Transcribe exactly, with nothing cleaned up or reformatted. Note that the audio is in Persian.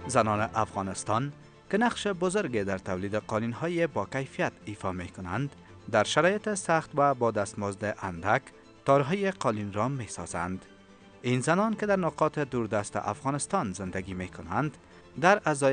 زنان افغانستان که نقش بزرگی در تولید قالین‌های با کیفیت ایفا می‌کنند، در شرایط سخت و با دستمزد اندک تارهای قالین را می‌سازند. این زنان که در نقاط دوردست افغانستان زندگی می‌کنند، در ازای